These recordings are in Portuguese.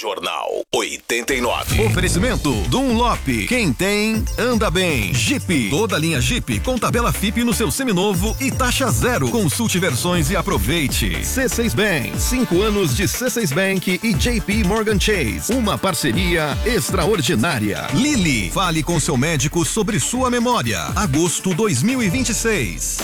Jornal 89. Oferecimento Dunlop. Quem tem, anda bem. Jeep. Toda linha Jeep com tabela FIP no seu seminovo e taxa zero. Consulte versões e aproveite. C6 Bank. 5 anos de C6 Bank e JP Morgan Chase. Uma parceria extraordinária. Lilly. Fale com seu médico sobre sua memória. Agosto 2026.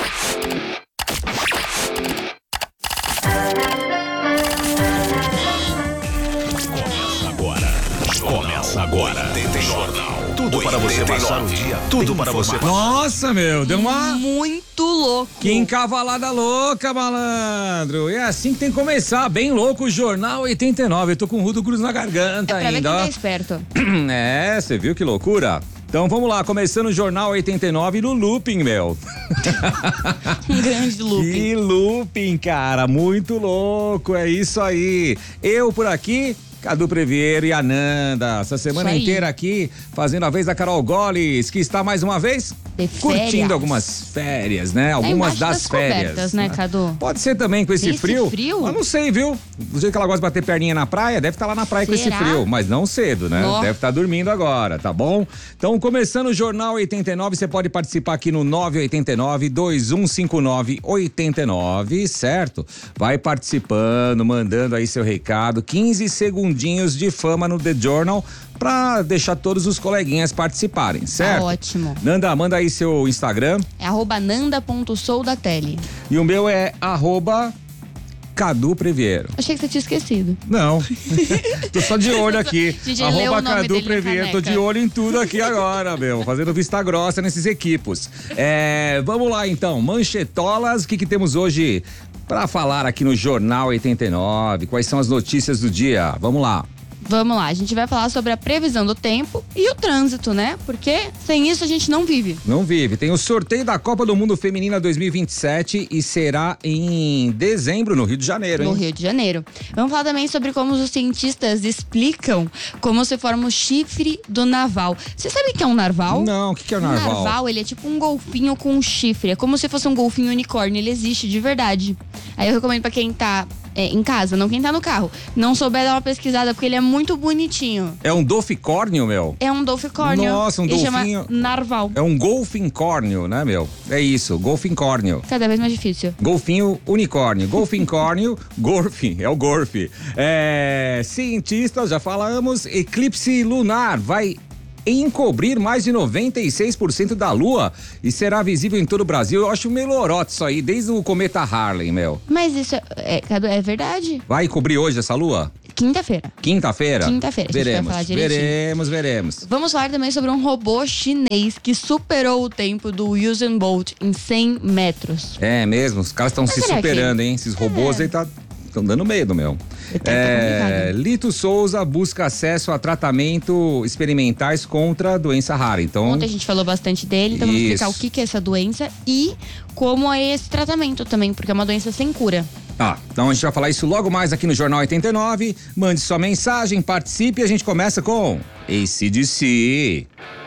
Começa agora. Jornal. Tudo para você passar o dia. Tudo para você passar. Nossa, meu, deu uma... Muito louco. Que encavalada louca, malandro. É assim que tem que começar, bem louco o Jornal 89. Eu tô com o Rudo Cruz na garganta Pra ver ainda. quem tá esperto. É, você viu que loucura? Então vamos lá, começando o Jornal 89 no looping, meu. Um grande looping. Que looping, cara, muito louco, é isso aí. Eu por aqui, Cadu Previero e Ananda, essa semana inteira aqui, fazendo a vez da Carol Goles, que está mais uma vez de curtindo férias. algumas férias, né? Algumas das férias. Cobertas, né, Cadu? Pode ser também com esse frio. Eu não sei, viu? Do jeito que ela gosta de bater perninha na praia, deve estar lá na praia com esse frio, mas não cedo, né? Nossa. Deve estar dormindo agora, tá bom? Então, começando o Jornal 89, você pode participar aqui no 989-2159-89, certo? Vai participando, mandando aí seu recado, 15 segundinhos de fama no The Journal pra deixar todos os coleguinhas participarem, certo? Ótimo. Nanda, manda aí seu Instagram. É @nanda.soudatele. E o meu é @Cadu Previero. Achei que você tinha esquecido. Não. Tô só de olho aqui. Gente, leu o nome Cadu dele na Previero. Tô caneca. de olho em tudo aqui agora, meu. Fazendo vista grossa nesses equipos. Vamos lá então. Manchetolas, o que temos hoje pra falar aqui no Jornal 89? Quais são as notícias do dia? Vamos lá. Vamos lá, a gente vai falar sobre a previsão do tempo e o trânsito, né? Porque sem isso a gente não vive. Não vive. Tem o sorteio da Copa do Mundo Feminina 2027 e será em dezembro no Rio de Janeiro, hein? No Rio de Janeiro. Vamos falar também sobre como os cientistas explicam como se forma o chifre do narval. Você sabe o que é um narval? Não, o que é o narval? O narval, ele é tipo um golfinho com um chifre. É como se fosse um golfinho unicórnio. Ele existe de verdade. Aí eu recomendo pra quem tá em casa, não quem tá no carro, não souber dar uma pesquisada, porque ele é muito bonitinho. É um dolficórnio, meu? É um dolficórnio. Nossa, um ele golfinho. chama narval. É um golfincórnio, né, meu? É isso, golfincórnio. Cada vez mais difícil. Golfinho unicórnio. Golfincórnio, gorfe, é o gorfe. Cientistas, já falamos, eclipse lunar vai encobrir mais de 96% da Lua e será visível em todo o Brasil. Eu acho meio lorote isso aí, desde o cometa Harley, meu. Mas isso Cadu, é verdade? Vai cobrir hoje essa Lua? Quinta-feira. Quinta-feira? Quinta-feira, a gente vai falar direitinho. Veremos. Vamos falar também sobre um robô chinês que superou o tempo do Usain Bolt em 100 metros. É mesmo, os caras estão se superando, hein? Esses robôs aí estão dando medo, meu. Lito Souza busca acesso a tratamento experimentais contra a doença rara. Então, ontem a gente falou bastante dele, então vamos explicar o que é essa doença e como é esse tratamento também, porque é uma doença sem cura. Então a gente vai falar isso logo mais aqui no Jornal 89. Mande sua mensagem, participe e a gente começa com AC/DC.